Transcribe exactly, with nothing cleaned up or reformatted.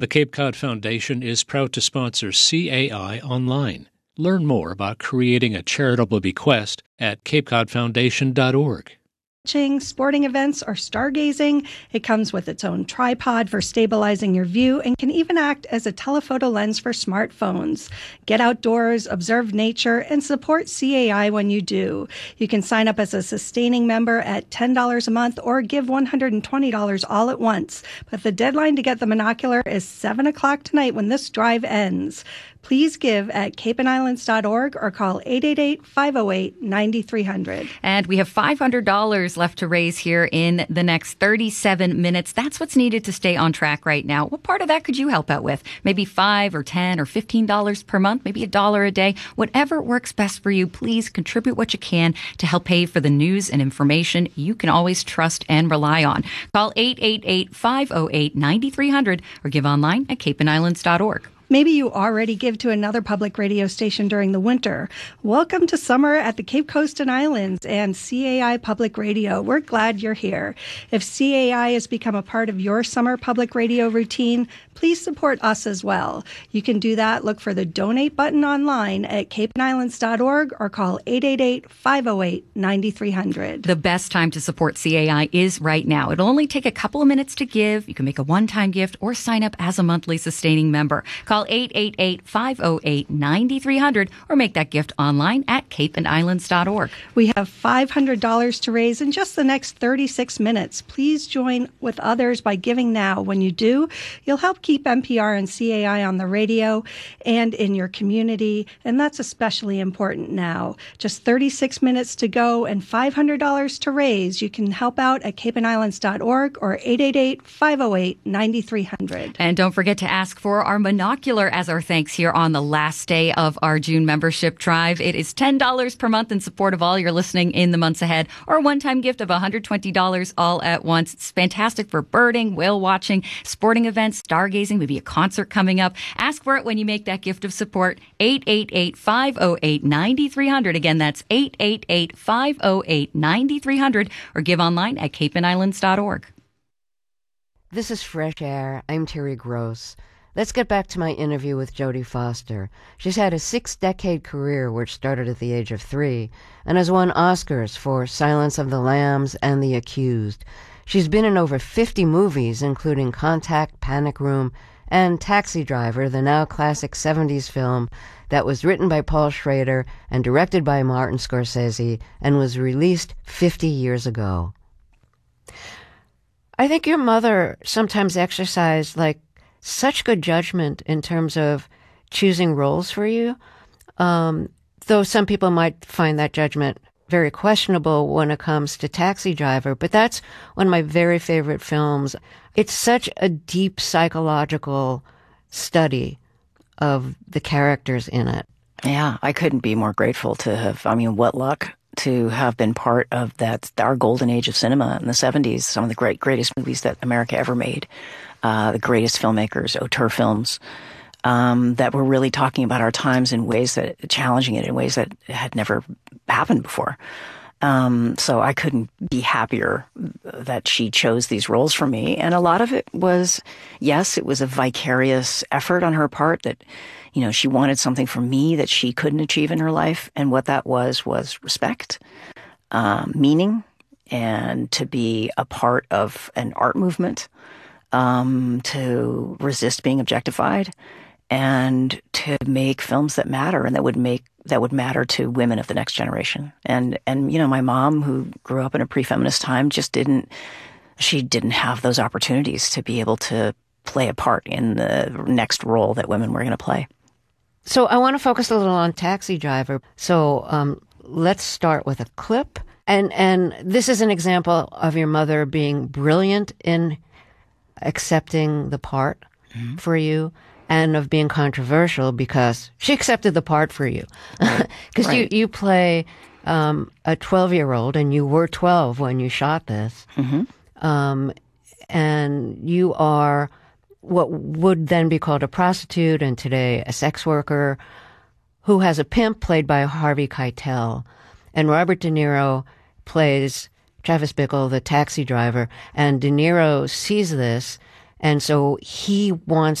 The Cape Cod Foundation is proud to sponsor C A I Online. Learn more about creating a charitable bequest at cape cod foundation dot org. Sporting events, or stargazing. It comes with its own tripod for stabilizing your view and can even act as a telephoto lens for smartphones. Get outdoors, observe nature, and support C A I when you do. You can sign up as a sustaining member at ten dollars a month or give one hundred twenty dollars all at once. But the deadline to get the monocular is seven o'clock tonight when this drive ends. Please give at cape and islands dot org or call eight eight eight, five oh eight, nine three hundred. And we have five hundred dollars left to raise here in the next thirty-seven minutes. That's what's needed to stay on track right now. What part of that could you help out with? Maybe five or ten or fifteen dollars per month, maybe a dollar a day. Whatever works best for you, please contribute what you can to help pay for the news and information you can always trust and rely on. Call eight eight eight, five oh eight, nine three hundred or give online at cape and islands dot org. Maybe you already give to another public radio station during the winter. Welcome to summer at the Cape Coast and Islands and C A I Public Radio. We're glad you're here. If C A I has become a part of your summer public radio routine, please support us as well. You can do that. Look for the donate button online at cape and islands dot org or call eight eight eight, five oh eight, nine three hundred. The best time to support C A I is right now. It'll only take a couple of minutes to give. You can make a one-time gift or sign up as a monthly sustaining member. Call eight eight eight, five oh eight, nine three hundred or make that gift online at cape and islands dot org. We have five hundred dollars to raise in just the next thirty-six minutes. Please join with others by giving now. When you do, you'll help keep N P R and C A I on the radio and in your community, and that's especially important now. Just thirty-six minutes to go and five hundred dollars to raise. You can help out at cape and islands dot org or eight eight eight, five oh eight, nine three hundred. And don't forget to ask for our monocular as our thanks here on the last day of our June membership drive. It is ten dollars per month in support of all your listening in the months ahead, or a one-time gift of one hundred twenty dollars all at once. It's fantastic for birding, whale watching, sporting events, stargazing, maybe a concert coming up. Ask for it when you make that gift of support. eight eight eight, five oh eight, nine three hundred. Again, that's eight eight eight, five oh eight, nine three hundred or give online at cape and islands dot org. This is Fresh Air. I'm Terry Gross. Let's get back to my interview with Jodie Foster. She's had a six-decade career which started at the age of three and has won Oscars for Silence of the Lambs and The Accused. She's been in over fifty movies, including Contact, Panic Room, and Taxi Driver, the now classic seventies film that was written by Paul Schrader and directed by Martin Scorsese and was released fifty years ago. I think your mother sometimes exercised, like, such good judgment in terms of choosing roles for you, um, though some people might find that judgment very questionable when it comes to Taxi Driver, but that's one of my very favorite films. It's such a deep psychological study of the characters in it. Yeah, I couldn't be more grateful to have, I mean, what luck to have been part of that, our golden age of cinema in the seventies, some of the great, greatest movies that America ever made. Uh, the greatest filmmakers, auteur films, um, that were really talking about our times in ways that, challenging it in ways that had never happened before. Um, so I couldn't be happier that she chose these roles for me. And a lot of it was, yes, it was a vicarious effort on her part that, you know, she wanted something from me that she couldn't achieve in her life. And what that was, was respect, um, meaning, and to be a part of an art movement. Um, to resist being objectified and to make films that matter and that would make, that would matter to women of the next generation. And, and, you know, my mom, who grew up in a pre-feminist time, just didn't, she didn't have those opportunities to be able to play a part in the next role that women were going to play. So I want to focus a little on Taxi Driver. So, um, let's start with a clip. And, and this is an example of your mother being brilliant in accepting the part mm-hmm. for you, and of being controversial because she accepted the part for you. Because right. you, you play um, a twelve-year-old, and you were twelve when you shot this. Mm-hmm. Um, and you are what would then be called a prostitute, and today a sex worker, who has a pimp played by Harvey Keitel. And Robert De Niro plays Travis Bickle, the taxi driver, and De Niro sees this, and so he wants